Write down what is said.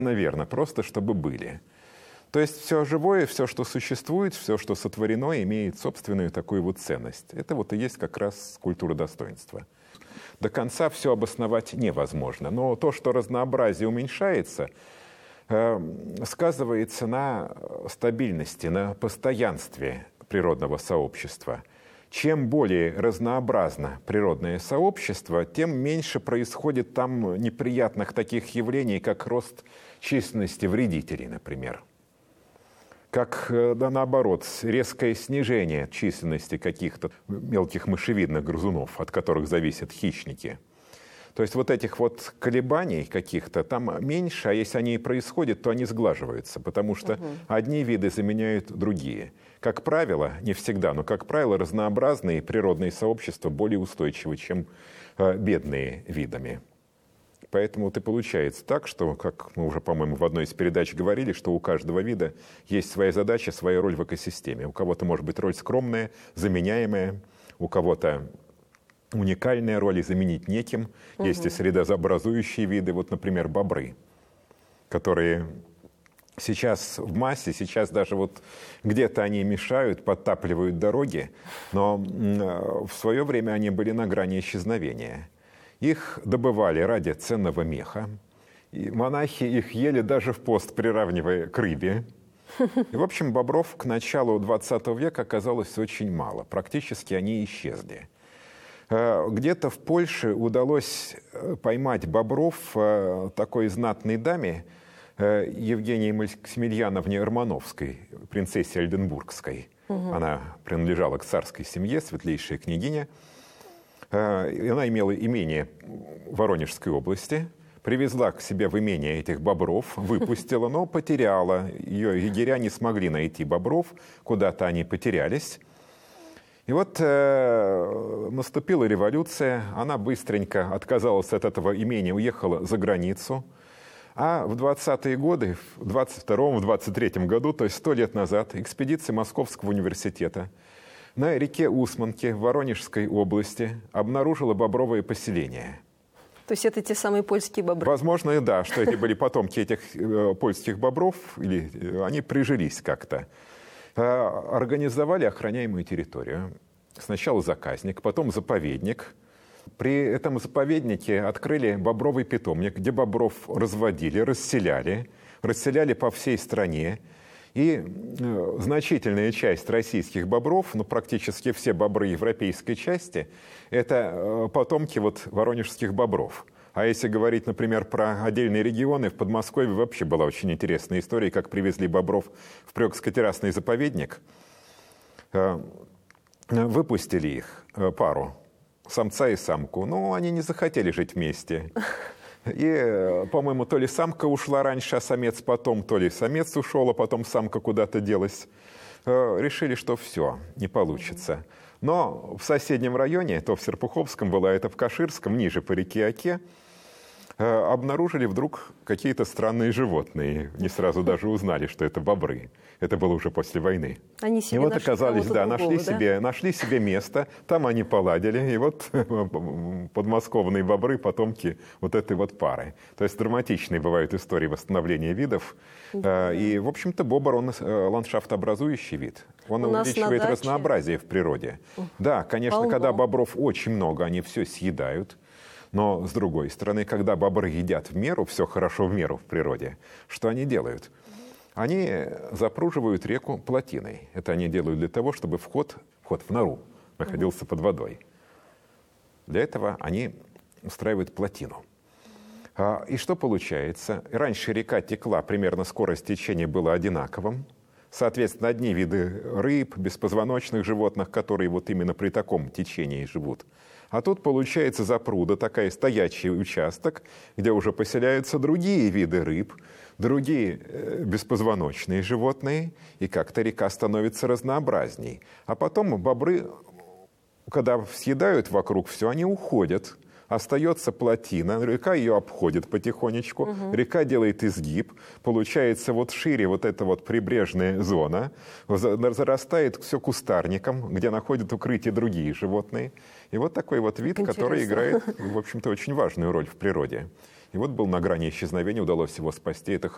Наверное, просто чтобы были. То есть все живое, все, что существует, все, что сотворено, имеет собственную такую вот ценность. Это вот и есть как раз культура достоинства. До конца все обосновать невозможно. Но то, что разнообразие уменьшается, сказывается на стабильности, на постоянстве природного сообщества. Чем более разнообразно природное сообщество, тем меньше происходит там неприятных таких явлений, как рост численности вредителей, например. Как, да, наоборот, резкое снижение численности каких-то мелких мышевидных грызунов, от которых зависят хищники. То есть вот этих вот колебаний каких-то там меньше, а если они и происходят, то они сглаживаются, потому что одни виды заменяют другие. Как правило, не всегда, но, как правило, разнообразные природные сообщества более устойчивы, чем бедные видами. Поэтому вот и получается так, что, как мы уже, по-моему, в одной из передач говорили, что у каждого вида есть своя задача, своя роль в экосистеме. У кого-то может быть роль скромная, заменяемая, у кого-то уникальная роль и заменить неким. Есть и средообразующие виды, вот, например, бобры, которые сейчас в массе, сейчас даже вот где-то они мешают, подтапливают дороги, но в свое время они были на грани исчезновения. Их добывали ради ценного меха, и монахи их ели даже в пост, приравнивая к рыбе. И, в общем, бобров к началу XX века оказалось очень мало. Практически они исчезли. Где-то в Польше удалось поймать бобров такой знатной даме, Евгении Максимiliановне Романовской, принцессе Ольденбургской. Она принадлежала к царской семье, светлейшая княгиня. Она имела имение в Воронежской области, привезла к себе в имение этих бобров, выпустила, но потеряла. Ее егеря не смогли найти бобров, куда-то они потерялись. И вот наступила революция, она быстренько отказалась от этого имения, уехала за границу. А в 20-е годы, в 22-м, в 23-м году, то есть 100 лет назад, экспедиция Московского университета на реке Усманке в Воронежской области обнаружила бобровое поселение. То есть это те самые польские бобры? Возможно, и да, что это были потомки этих польских бобров, или они прижились как-то. Организовали охраняемую территорию. Сначала заказник, потом заповедник. При этом заповеднике открыли бобровый питомник, где бобров разводили, расселяли по всей стране. И значительная часть российских бобров, ну, практически все бобры европейской части, это потомки вот воронежских бобров. А если говорить, например, про отдельные регионы, в Подмосковье вообще была очень интересная история, как привезли бобров в Прёкско-террасный заповедник, выпустили их, пару, самца и самку, но они не захотели жить вместе. И, по-моему, то ли самка ушла раньше, а самец потом, то ли самец ушел, а потом самка куда-то делась. Решили, что все, не получится. Но в соседнем районе, то в Серпуховском было, это в Каширском, ниже по реке Оке, обнаружили вдруг какие-то странные животные. Не сразу даже узнали, что это бобры. Это было уже после войны. Они себе и вот оказались, да, нашли себе место, там они поладили, и вот подмосковные бобры, потомки вот этой вот пары. То есть драматичные бывают истории восстановления видов. И, в общем-то, бобр, он ландшафтообразующий вид. Он увеличивает разнообразие в природе. Да, конечно, когда бобров очень много, они все съедают. Но, с другой стороны, когда бобры едят в меру, все хорошо в меру в природе, что они делают? Они запруживают реку плотиной. Это они делают для того, чтобы вход в нору находился под водой. Для этого они устраивают плотину. И что получается? Раньше река текла, примерно скорость течения была одинаковым. Соответственно, одни виды рыб, беспозвоночных животных, которые вот именно при таком течении живут. А тут получается запруда, такая стоячий участок, где уже поселяются другие виды рыб, другие беспозвоночные животные, и как-то река становится разнообразней. А потом бобры, когда съедают вокруг все, они уходят. Остается плотина, река ее обходит потихонечку, река делает изгиб, получается вот шире вот эта вот прибрежная зона, зарастает все кустарником, где находят укрытие другие животные. И вот такой вот вид, который играет, в общем-то, очень важную роль в природе. И вот был на грани исчезновения, удалось его спасти. Это